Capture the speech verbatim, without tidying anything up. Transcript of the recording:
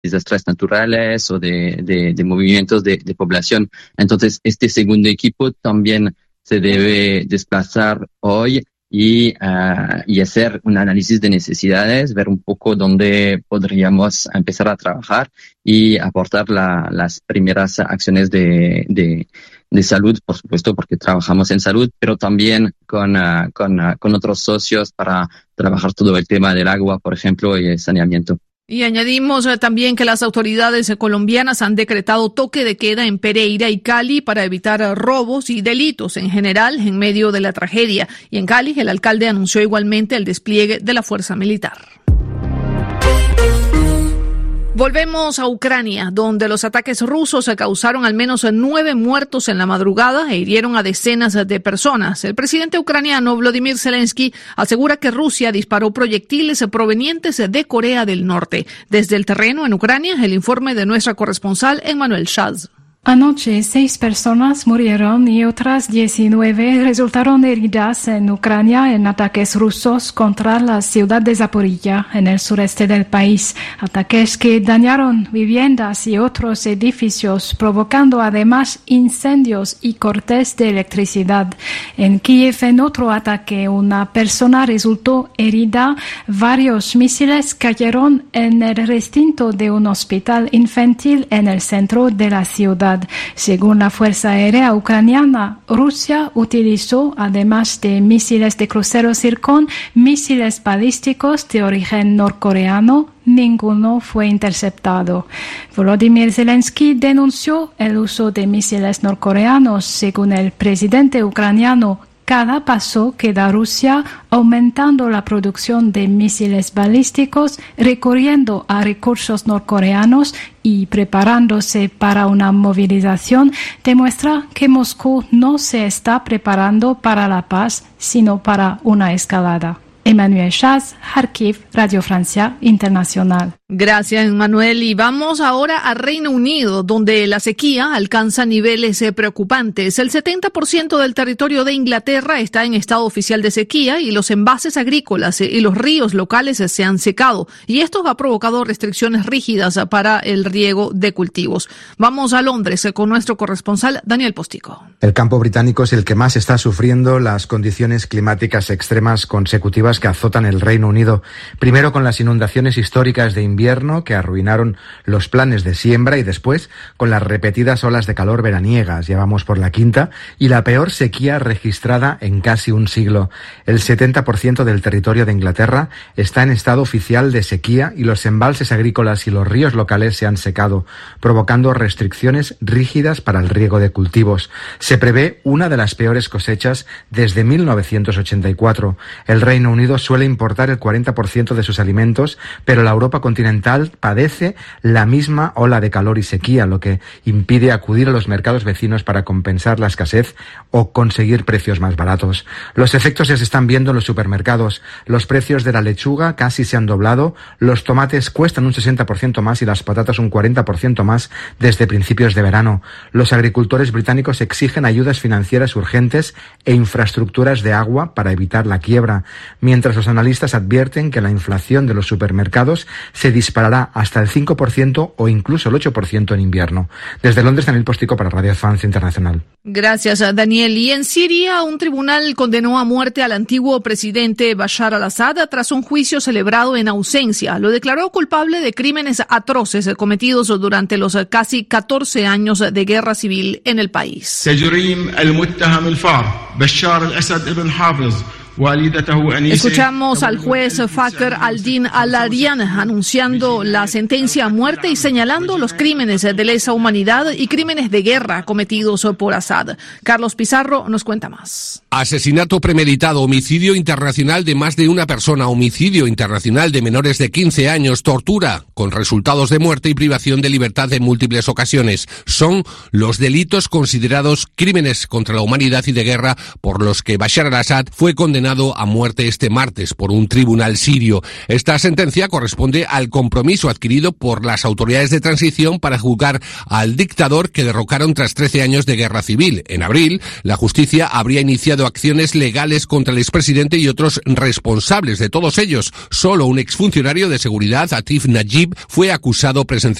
desastres naturales o de, de, de movimientos de, de población. Entonces, este segundo equipo también se debe desplazar hoy y, uh, y hacer un análisis de necesidades, ver un poco dónde podríamos empezar a trabajar y aportar la, las primeras acciones de, de, de salud, por supuesto, porque trabajamos en salud, pero también con, uh, con, uh, con otros socios para trabajar todo el tema del agua, por ejemplo, y el saneamiento. Y añadimos eh, también que las autoridades eh, colombianas han decretado toque de queda en Pereira y Cali para evitar eh, robos y delitos en general en medio de la tragedia. Y en Cali, el alcalde anunció igualmente el despliegue de la fuerza militar. Volvemos a Ucrania, donde los ataques rusos causaron al menos nueve muertos en la madrugada e hirieron a decenas de personas. El presidente ucraniano Volodymyr Zelensky asegura que Rusia disparó proyectiles provenientes de Corea del Norte. Desde el terreno en Ucrania, el informe de nuestra corresponsal Emmanuel Shaz. Anoche, seis personas murieron y otras diecinueve resultaron heridas en Ucrania en ataques rusos contra la ciudad de Zaporilla, en el sureste del país. Ataques que dañaron viviendas y otros edificios, provocando además incendios y cortes de electricidad. En Kiev, en otro ataque, una persona resultó herida. Varios misiles cayeron en el recinto de un hospital infantil en el centro de la ciudad. Según la Fuerza Aérea Ucraniana, Rusia utilizó, además de misiles de crucero Zircon, misiles balísticos de origen norcoreano. Ninguno fue interceptado. Volodymyr Zelensky denunció el uso de misiles norcoreanos. Según el presidente ucraniano, cada paso que da Rusia aumentando la producción de misiles balísticos, recurriendo a recursos norcoreanos y preparándose para una movilización, demuestra que Moscú no se está preparando para la paz, sino para una escalada. Emmanuel Shaz, Kharkiv, Radio Francia Internacional. Gracias, Manuel. Y vamos ahora a Reino Unido, donde la sequía alcanza niveles preocupantes. El setenta por ciento del territorio de Inglaterra está en estado oficial de sequía y los embalses agrícolas y los ríos locales se han secado. Y esto ha provocado restricciones rígidas para el riego de cultivos. Vamos a Londres con nuestro corresponsal Daniel Postico. El campo británico es el que más está sufriendo las condiciones climáticas extremas consecutivas que azotan el Reino Unido. Primero con las inundaciones históricas de invierno que arruinaron los planes de siembra y después con las repetidas olas de calor veraniegas. Ya vamos por la quinta y la peor sequía registrada en casi un siglo. El setenta por ciento del territorio de Inglaterra está en estado oficial de sequía y los embalses agrícolas y los ríos locales se han secado, provocando restricciones rígidas para el riego de cultivos. Se prevé una de las peores cosechas desde mil novecientos ochenta y cuatro. El Reino Unido suele importar el cuarenta por ciento de sus alimentos, pero la Europa continental padece la misma ola de calor y sequía, lo que impide acudir a los mercados vecinos para compensar la escasez o conseguir precios más baratos. Los efectos ya se están viendo en los supermercados. Los precios de la lechuga casi se han doblado, los tomates cuestan un sesenta por ciento más y las patatas un cuarenta por ciento más desde principios de verano. Los agricultores británicos exigen ayudas financieras urgentes e infraestructuras de agua para evitar la quiebra, mientras los analistas advierten que la inflación de los supermercados se disparará hasta el cinco por ciento o incluso el ocho por ciento en invierno. Desde Londres, Daniel Postico para Radio Francia Internacional. Gracias, Daniel. Y en Siria, un tribunal condenó a muerte al antiguo presidente Bashar al-Assad tras un juicio celebrado en ausencia. Lo declaró culpable de crímenes atroces cometidos durante los casi catorce años de guerra civil en el país. Escuchamos al juez Fakr al-Din al-Aryan anunciando la sentencia a muerte y señalando los crímenes de lesa humanidad y crímenes de guerra cometidos por Assad. Carlos Pizarro nos cuenta más. Asesinato premeditado, homicidio internacional de más de una persona, homicidio internacional de menores de quince años, tortura con resultados de muerte y privación de libertad en múltiples ocasiones. Son los delitos considerados crímenes contra la humanidad y de guerra por los que Bashar al-Assad fue condenado condenado a muerte este martes por un tribunal sirio. Esta sentencia corresponde al compromiso adquirido por las autoridades de transición para juzgar al dictador que derrocaron tras trece años de guerra civil. En abril, la justicia habría iniciado acciones legales contra el expresidente y otros responsables. De todos ellos, solo un exfuncionario de seguridad, Atif Najib, fue acusado presencialmente.